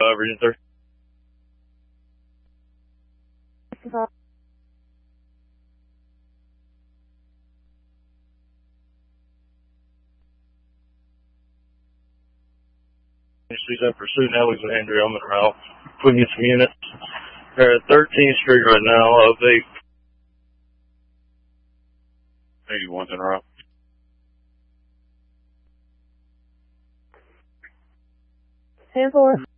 Virginia 3. She's in pursuit in Alexandria. I'm in route. Putting in some units. They're at 13th Street right now. They 81's en route. Ten 4.